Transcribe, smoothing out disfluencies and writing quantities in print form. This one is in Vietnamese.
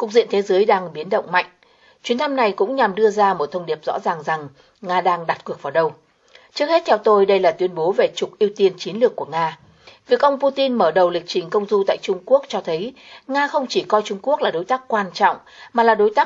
cục diện thế giới đang biến động mạnh. Chuyến thăm này cũng nhằm đưa ra một thông điệp rõ ràng rằng Nga đang đặt cược vào đâu. Trước hết theo tôi, đây là tuyên bố về trục ưu tiên chiến lược của Nga. Việc ông Putin mở đầu lịch trình công du tại Trung Quốc cho thấy Nga không chỉ coi Trung Quốc là đối tác quan trọng, mà là đối tác